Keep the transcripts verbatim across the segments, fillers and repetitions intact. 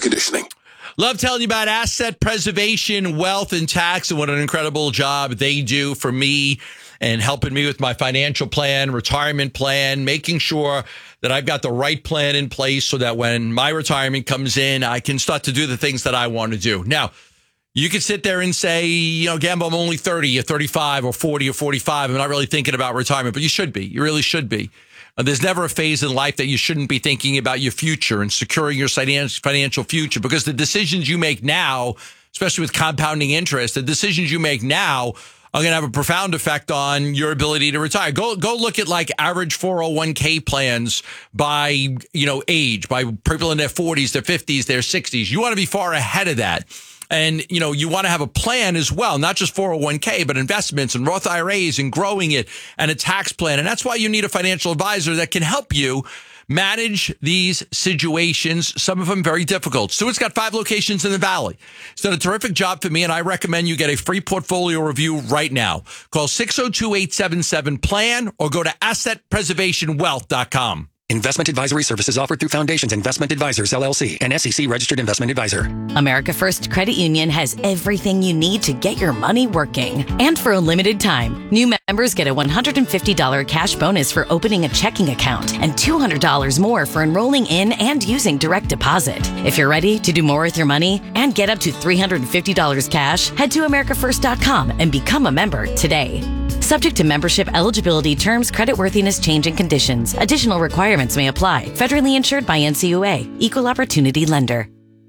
conditioning. Love telling you about Asset Preservation, Wealth, and Tax, and what an incredible job they do for me and helping me with my financial plan, retirement plan, making sure that I've got the right plan in place so that when my retirement comes in, I can start to do the things that I want to do. Now, you could sit there and say, you know, Gambo, I'm only thirty or thirty-five or forty or forty-five. I'm not really thinking about retirement, but you should be. You really should be. Uh, there's never a phase in life that you shouldn't be thinking about your future and securing your financial future, because the decisions you make now, especially with compounding interest, the decisions you make now are going to have a profound effect on your ability to retire. Go go look at like average four oh one k plans by, you know, age, by people in their forties, their fifties, their sixties. You want to be far ahead of that. And, you know, you want to have a plan as well, not just four oh one k, but investments and Roth I R As and growing it and a tax plan. And that's why you need a financial advisor that can help you manage these situations, some of them very difficult. Stuart's got five locations in the Valley. He's done a terrific job for me, and I recommend you get a free portfolio review right now. Call six oh two, eight seven seven, PLAN or go to asset preservation wealth dot com. Investment advisory services offered through Foundations Investment Advisors, L L C, an S E C-registered investment advisor. America First Credit Union has everything you need to get your money working. And for a limited time, new members get a one hundred fifty dollars cash bonus for opening a checking account and two hundred dollars more for enrolling in and using direct deposit. If you're ready to do more with your money and get up to three hundred fifty dollars cash, head to america first dot com and become a member today. Subject to membership eligibility, terms, creditworthiness, change, and conditions. Additional requirements may apply. Federally insured by N C U A. Equal Opportunity Lender.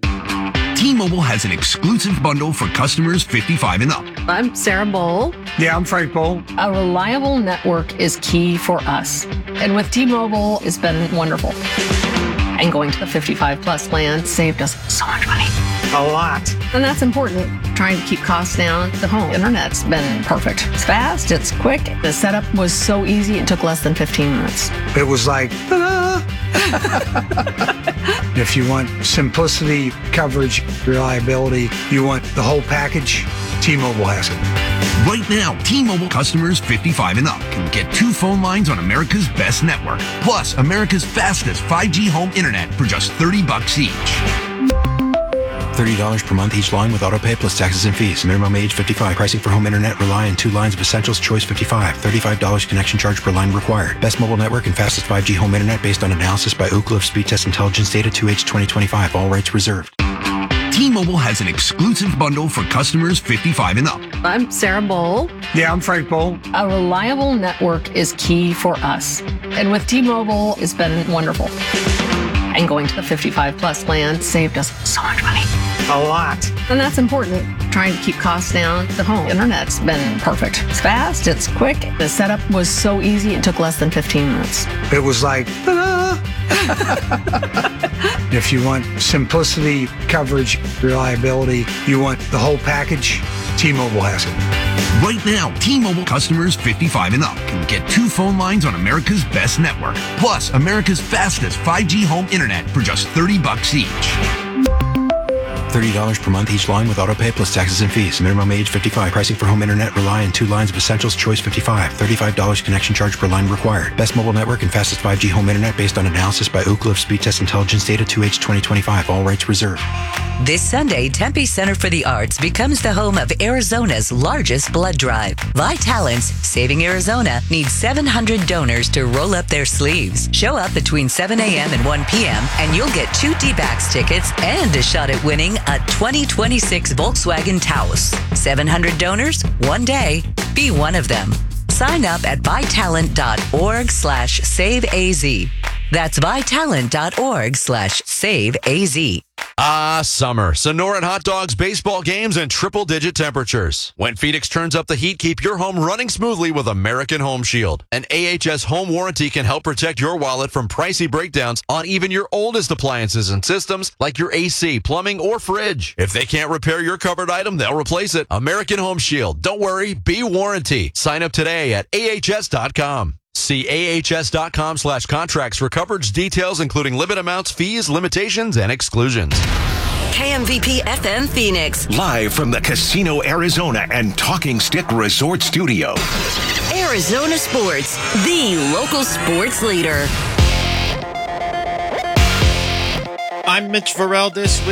T-Mobile has an exclusive bundle for customers fifty-five and up. I'm Sarah Bowl. Yeah, I'm Frank Bowl. A reliable network is key for us. And with T-Mobile, it's been wonderful. And going to the fifty-five plus plan saved us so much money. A lot. And that's important. Trying to keep costs down. The home internet's been perfect. It's fast, it's quick. The setup was so easy, it took less than fifteen minutes. It was like, ta-da! If you want simplicity, coverage, reliability, you want the whole package, T-Mobile has it. Right now, T-Mobile customers fifty-five and up can get two phone lines on America's best network, plus America's fastest five G home internet for just thirty bucks each. thirty dollars per month each line with autopay plus taxes and fees. Minimum age fifty-five. Pricing for home internet rely on two lines of Essentials Choice fifty-five. thirty-five dollars connection charge per line required. Best mobile network and fastest five G home internet based on analysis by Ookla of Speed Test Intelligence Data two H twenty twenty-five. All rights reserved. T-Mobile has an exclusive bundle for customers fifty-five and up. I'm Sarah Bowl. Yeah, I'm Frank Bowl. A reliable network is key for us. And with T-Mobile, it's been wonderful. And going to the fifty-five plus plan saved us so much money. A lot. And that's important. Trying to keep costs down. The home internet's been perfect. It's fast, it's quick. The setup was so easy, it took less than fifteen minutes. It was like, ta-da! If you want simplicity, coverage, reliability, you want the whole package, T-Mobile has it. Right now, T-Mobile customers fifty-five and up can get two phone lines on America's best network, plus America's fastest five G home internet for just thirty bucks each. thirty dollars per month each line with autopay plus taxes and fees. Minimum age fifty-five. Pricing for home internet rely on two lines of Essentials Choice fifty-five. thirty-five dollars connection charge per line required. Best mobile network and fastest five G home internet based on analysis by Ookla of Speed Test Intelligence Data two H twenty twenty-five. All rights reserved. This Sunday, Tempe Center for the Arts becomes the home of Arizona's largest blood drive. Vitalence, Saving Arizona, needs seven hundred donors to roll up their sleeves. Show up between seven a.m. and one p.m. and you'll get two D-backs tickets and a shot at winning a twenty twenty-six Volkswagen Taos. seven hundred donors, one day. Be one of them. Sign up at vitalent.org slash saveaz. That's vitalent.org slash saveaz. Ah, summer. Sonoran hot dogs, baseball games, and triple-digit temperatures. When Phoenix turns up the heat, keep your home running smoothly with American Home Shield. An A H S home warranty can help protect your wallet from pricey breakdowns on even your oldest appliances and systems like your A C, plumbing, or fridge. If they can't repair your covered item, they'll replace it. American Home Shield. Don't worry, be warranty. Sign up today at A H S dot com. See ahs.com slash contracts for coverage details, including limit amounts, fees, limitations, and exclusions. K M V P F M Phoenix. Live from the Casino Arizona and Talking Stick Resort Studio. Arizona Sports, the local sports leader. I'm Mitch Varel this week.